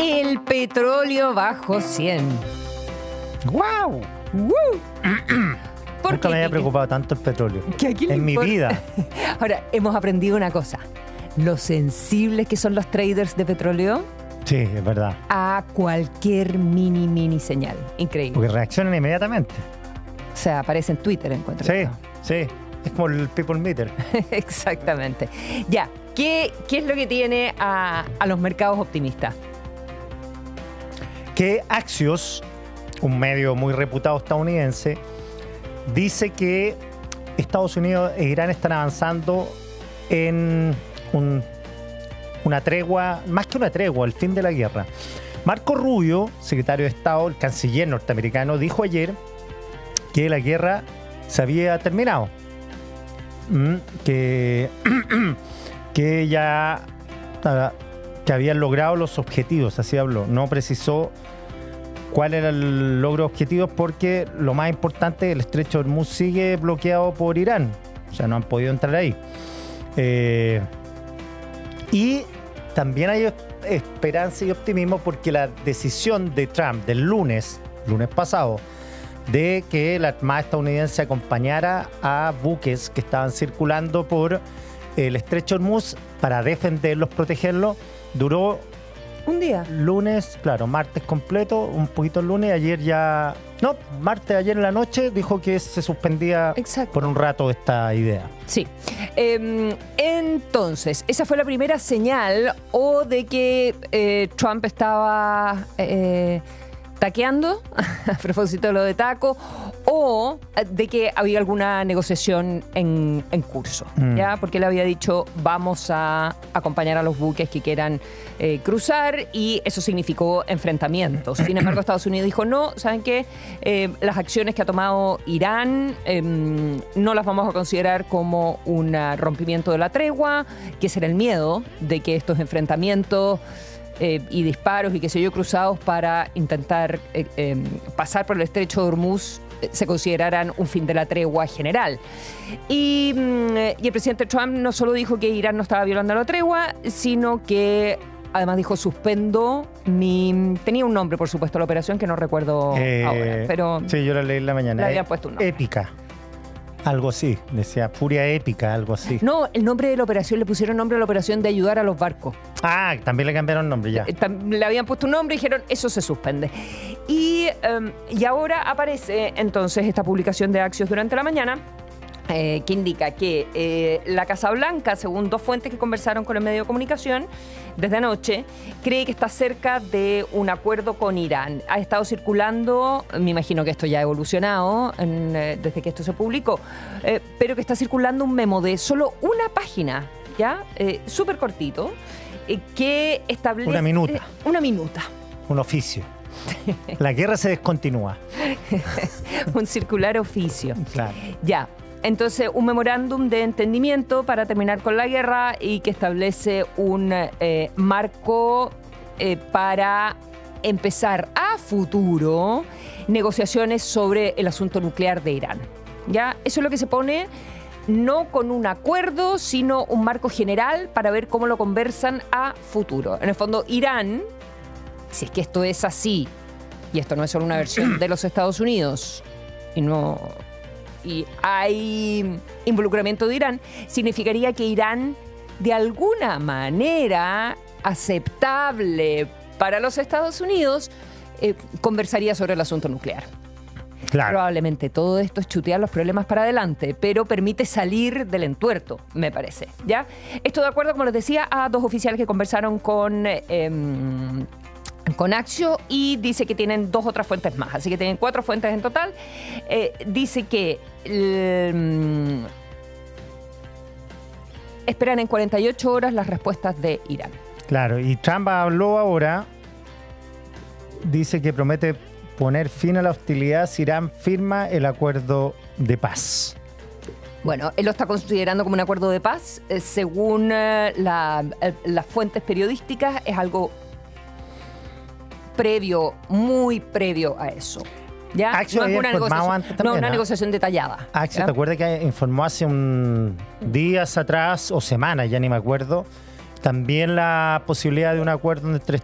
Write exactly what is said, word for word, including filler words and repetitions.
El petróleo bajo cien. ¡Wow! ¡Woo! Nunca me había preocupado tanto el petróleo en mi vida. Ahora, hemos aprendido una cosa. Lo sensibles que son los traders de petróleo. Sí, es verdad. A cualquier mini, mini señal. Increíble. Porque reaccionan inmediatamente. O sea, aparece en Twitter, encuentro. Sí, sí. Es como el People Meter. Exactamente. Ya, ¿qué, ¿qué es lo que tiene a, a los mercados optimistas? Que Axios, un medio muy reputado estadounidense, dice que Estados Unidos e Irán están avanzando en un, una tregua, más que una tregua, el fin de la guerra. Marco Rubio, secretario de Estado, el canciller norteamericano, dijo ayer que la guerra se había terminado. Que, que ya que habían logrado los objetivos, así habló. No precisó cuál era el logro objetivo porque lo más importante, el estrecho de Hormuz sigue bloqueado por Irán. O sea, no han podido entrar ahí. Eh, y también hay esperanza y optimismo porque la decisión de Trump del lunes, lunes pasado, de que la Armada estadounidense acompañara a buques que estaban circulando por el estrecho de Hormuz para defenderlos, protegerlos, duró un día. Lunes, claro, martes completo, un poquito el lunes, ayer ya... No, martes, ayer en la noche dijo que se suspendía Exacto. por un rato esta idea. Sí. Eh, entonces, esa fue la primera señal o de que eh, Trump estaba... Eh, taqueando, a propósito de lo de taco, o de que había alguna negociación en, en curso, mm. ¿ya? Porque él había dicho, vamos a acompañar a los buques que quieran eh, cruzar, y eso significó enfrentamientos. Sin embargo, Estados Unidos dijo, no, ¿saben qué? Eh, las acciones que ha tomado Irán eh, no las vamos a considerar como un rompimiento de la tregua, que ese era el miedo de que estos enfrentamientos Eh, y disparos y qué sé yo cruzados para intentar eh, eh, pasar por el estrecho de Hormuz eh, se consideraran un fin de la tregua general. Y, mm, y el presidente Trump no solo dijo que Irán no estaba violando la tregua, sino que además dijo, suspendo mi... Tenía un nombre, por supuesto, la operación que no recuerdo eh, ahora, pero... Sí, yo la leí en la mañana. Le habían puesto un nombre. Épica. Algo así, decía Furia Épica, algo así. No, el nombre de la operación, le pusieron nombre a la operación de ayudar a los barcos. Ah, también le cambiaron nombre ya. Le habían puesto un nombre y dijeron, eso se suspende. Y, um, y ahora aparece entonces esta publicación de Axios durante la mañana, eh, que indica que eh, la Casa Blanca, según dos fuentes que conversaron con el medio de comunicación desde anoche, cree que está cerca de un acuerdo con Irán. Ha estado circulando, me imagino que esto ya ha evolucionado en, eh, desde que esto se publicó, eh, pero que está circulando un memo de solo una página, ¿ya? Eh, súper cortito, eh, que establece... Una minuta. Eh, una minuta. Un oficio. La guerra se descontinúa. Un circular oficio. Claro. Ya. Entonces, un memorándum de entendimiento para terminar con la guerra y que establece un eh, marco eh, para empezar a futuro negociaciones sobre el asunto nuclear de Irán. ¿Ya? Eso es lo que se pone, no con un acuerdo, sino un marco general para ver cómo lo conversan a futuro. En el fondo, Irán, si es que esto es así, y esto no es solo una versión de los Estados Unidos, y no... y hay involucramiento de Irán, significaría que Irán, de alguna manera aceptable para los Estados Unidos, eh, conversaría sobre el asunto nuclear. Claro. Probablemente todo esto es chutear los problemas para adelante, pero permite salir del entuerto, me parece, ¿ya? Esto de acuerdo, como les decía, a dos oficiales que conversaron con... Eh, con Axios, y dice que tienen dos otras fuentes más, así que tienen cuatro fuentes en total. Eh, dice que eh, esperan en cuarenta y ocho horas las respuestas de Irán. Claro, y Trump habló ahora, dice que promete poner fin a la hostilidad si Irán firma el acuerdo de paz. Bueno, él lo está considerando como un acuerdo de paz. Eh, según eh, la, eh, las fuentes periodísticas, es algo previo, muy previo a eso. ¿Ya? Axios no es una negociación, antes también, no es una ¿eh? negociación detallada. Axios, ¿te acuerdas que informó hace un días atrás o semanas, ya ni me acuerdo, también la posibilidad de un acuerdo entre